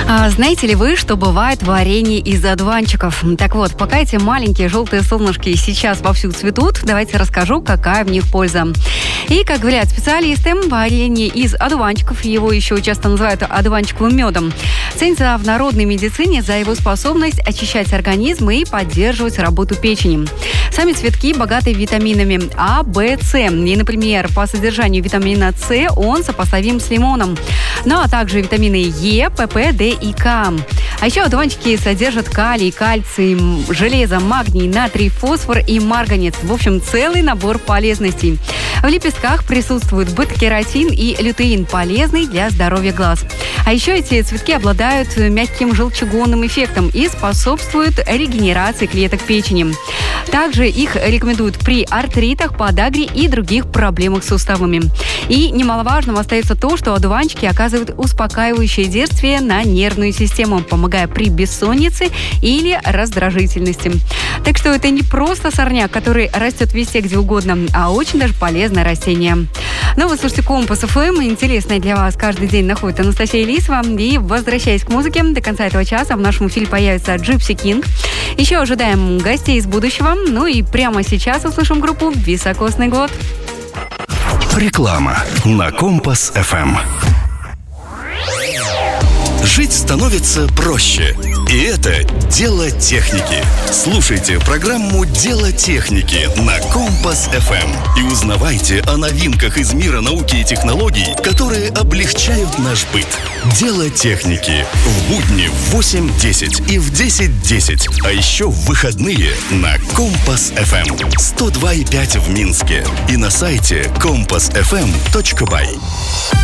Знаете ли вы, что бывает варенье из одуванчиков? Так вот, пока эти маленькие желтые солнышки сейчас вовсю цветут, давайте расскажу, какая в них польза. И, как говорят специалисты, варенье из одуванчиков, его еще часто называют одуванчиковым медом, ценится в народной медицине за его способность очищать организм и поддерживать работу печени. Сами цветки богаты витаминами А, В, С. И, например, по содержанию витамина С он сопоставим с лимоном. Ну, а также витамины Е, ПП, Д и К. А еще одуванчики содержат калий, кальций, железо, магний, натрий, фосфор и марганец. В общем, целый набор полезностей. В лепестках присутствуют бета-кератин и лютеин, полезный для здоровья глаз. А еще эти цветки обладают мягким желчегонным эффектом и способствуют регенерации клеток печени. Также их рекомендуют при артритах, подагре и других проблемах с суставами. И немаловажным остается то, что одуванчики оказывают успокаивающее действие на нервную систему, помогая при бессоннице или раздражительности. Так что это не просто сорняк, который растет везде, где угодно, а очень даже полезное растение. Ну, вы слушаете Компас ФМ. Интересное для вас каждый день находит Анастасия Лисова. И, возвращаясь к музыке, до конца этого часа в нашем эфире появится Gypsy King. Еще ожидаем гостей из будущего. Ну и прямо сейчас услышим группу «Високосный год». Реклама на Компас ФМ. Жить становится проще. И это дело техники. Слушайте программу «Дело техники» на Компас ФМ и узнавайте о новинках из мира науки и технологий, которые облегчают наш быт. «Дело техники» в будни в 8:10 и в 10:10, а еще в выходные на Компас ФМ 102,5 в Минске и на сайте compassfm.by.